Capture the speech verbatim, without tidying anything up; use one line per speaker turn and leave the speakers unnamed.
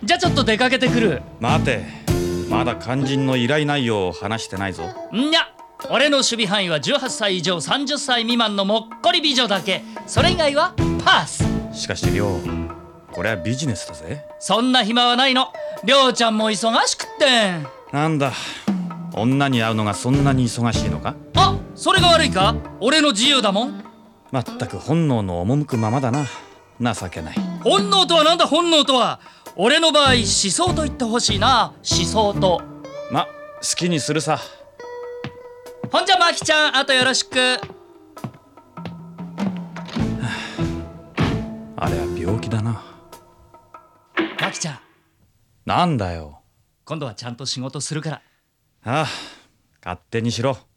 じゃあちょっと出かけてくる。
待て、まだ肝心の依頼内容を話してないぞ。
んにゃ、俺の守備範囲はじゅうはっさい以上さんじゅっさい未満のもっこり美女だけ。それ以外はパス。
しかし亮、これはビジネスだぜ。
そんな暇はないの。りょうちゃんも忙しくって。
なんだ、女に会うのがそんなに忙しいのか。
あ、それが悪いか。俺の自由だもん。
まったく本能の赴くままだな。情けない。
本能とはなんだ。本能とは俺の場合思想と言ってほしいな。思想と。
ま、好きにするさ。
ほんじゃマキちゃん、あとよろしく。
あれは病気だな。
マキちゃん、
なんだよ。
今度はちゃんと仕事するから。
ああ、勝手にしろ。